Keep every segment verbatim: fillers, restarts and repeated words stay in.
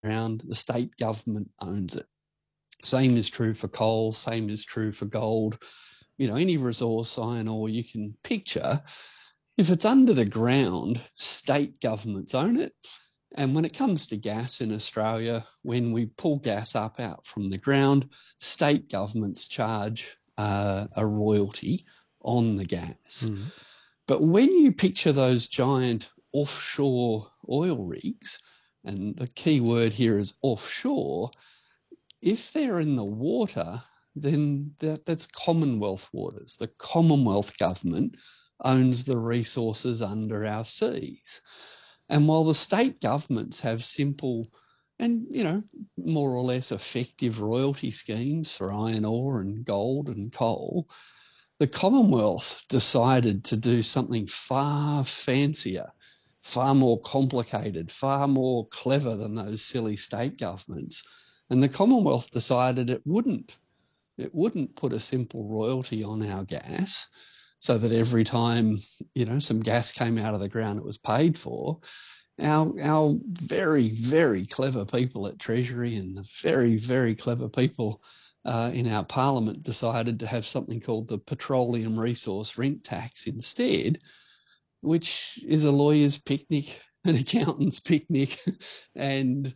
ground, the state government owns it. Same is true for coal, same is true for gold. You know, any resource, iron ore you can picture, if it's under the ground, state governments own it. And when it comes to gas in Australia, when we pull gas up out from the ground, state governments charge uh, a royalty on the gas. Mm-hmm. But when you picture those giant offshore oil rigs, and the key word here is offshore, if they're in the water, then that, that's Commonwealth waters. The Commonwealth government owns the resources under our seas. And while the state governments have simple and, you know, more or less effective royalty schemes for iron ore and gold and coal, the Commonwealth decided to do something far fancier, far more complicated, far more clever than those silly state governments. And the Commonwealth decided it wouldn't. It wouldn't put a simple royalty on our gas so that every time, you know, some gas came out of the ground, it was paid for. Our, our very, very clever people at Treasury and the very, very clever people uh, in our Parliament decided to have something called the Petroleum Resource Rent Tax instead, which is a lawyer's picnic, an accountant's picnic, and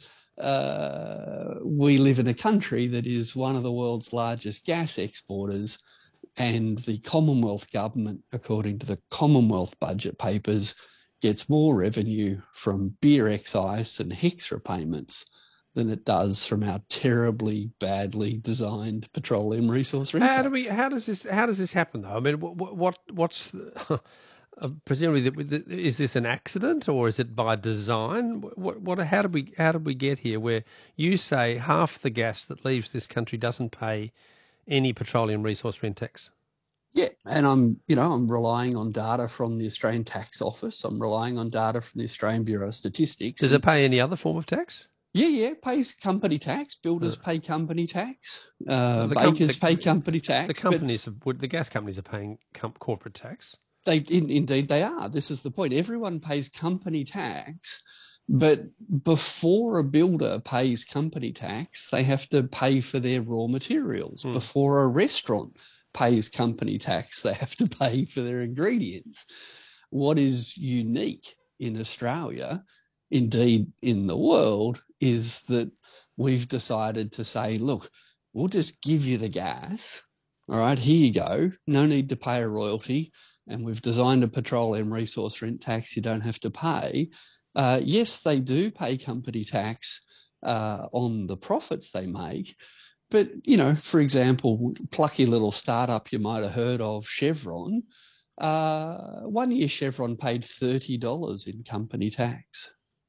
uh, we live in a country that is one of the world's largest gas exporters, and the Commonwealth government, according to the Commonwealth budget papers, gets more revenue from beer excise and HECS payments than it does from our terribly badly designed petroleum resource rent tax. How do we? How does this? How does this happen though? I mean, what? what what's the, uh, presumably is this an accident or is it by design? What? What? How do we? How did we get here? Where you say half the gas that leaves this country doesn't pay any petroleum resource rent tax? Yeah, and I'm, you know, I'm relying on data from the Australian Tax Office. I'm relying on data from the Australian Bureau of Statistics. Does it pay any other form of tax? Yeah, yeah, it pays company tax. Builders uh, pay company tax. Uh, the com- bakers the, pay company tax. The companies, are, the gas companies are paying com- corporate tax. They in, indeed they are. This is the point. Everyone pays company tax, but before a builder pays company tax, they have to pay for their raw materials. Mm. Before a restaurant pays company tax, they have to pay for their ingredients. What is unique in Australia, indeed in the world, is that we've decided to say, look, we'll just give you the gas. All right, here you go. No need to pay a royalty. And we've designed a petroleum resource rent tax you don't have to pay. Uh, yes, they do pay company tax uh, on the profits they make. But, you know, for example, plucky little startup you might have heard of, Chevron, uh, one year Chevron paid thirty dollars in company tax.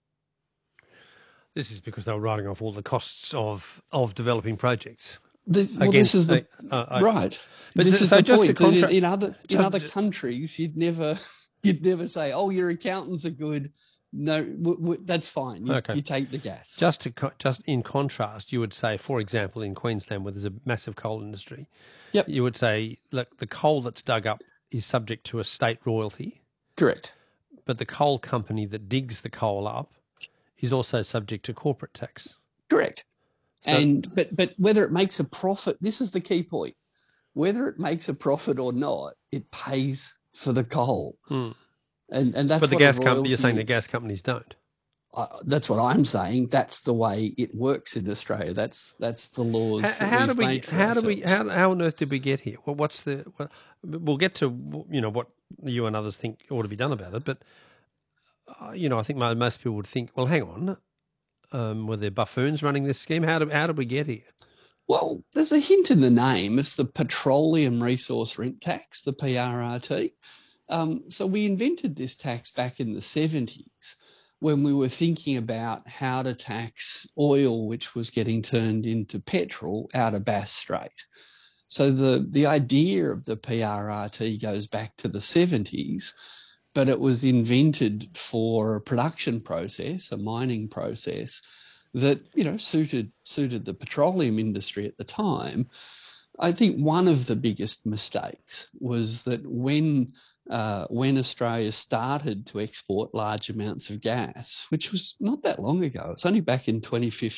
This is because they were writing off all the costs of, of developing projects. This, well, this is the uh, uh, right. But this so, is so the just point. Contra- in, in other in other countries, you'd never you'd never say, "Oh, your accountants are good." No, w- w- that's fine. You, okay. you take the gas. Just to co- just in contrast, you would say, for example, in Queensland, where there's a massive coal industry, yep. you would say, look, the coal that's dug up is subject to a state royalty. Correct. But the coal company that digs the coal up is also subject to corporate tax. Correct. So, and but but whether it makes a profit, this is the key point. Whether it makes a profit or not, it pays for the coal. Hmm. And and that's but the what gas company you're saying the gas companies don't. Uh, that's what I'm saying. That's the way it works in Australia. That's that's the laws. How, that how we've do we? made for how ourselves. do we? How, how on earth did we get here? Well, what's the? Well, we'll get to you know what you and others think ought to be done about it. But uh, you know, I think most people would think, well, hang on, um, were there buffoons running this scheme? How did how did we get here? Well, there's a hint in the name. It's the Petroleum Resource Rent Tax, the P R R T. Um, so we invented this tax back in the seventies when we were thinking about how to tax oil, which was getting turned into petrol out of Bass Strait. So the, the idea of the P R R T goes back to the seventies, but it was invented for a production process, a mining process that, you know, suited suited the petroleum industry at the time. I think one of the biggest mistakes was that when uh, when Australia started to export large amounts of gas, which was not that long ago. It's only back in twenty fifteen